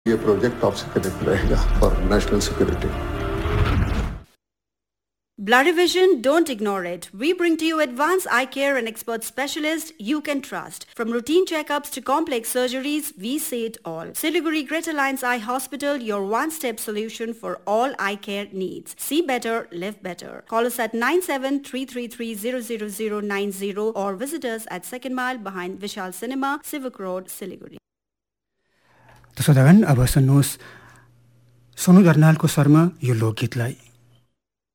ये project top secret रहेगा for national security. Blurry vision, don't ignore it. We bring to you advanced eye care and expert specialists you can trust. From routine checkups to complex surgeries, we say it all. Siliguri Greater Alliance Eye Hospital, your one-step solution for all eye care needs. See better, live better. Call us at 9733300090 or visit us at Second Mile behind Vishal Cinema, Civic Road, Siliguri. तो सदागन अब सुन्नुहोस् सोनु दर्नालको स्वरमा यो लोकगीतलाई.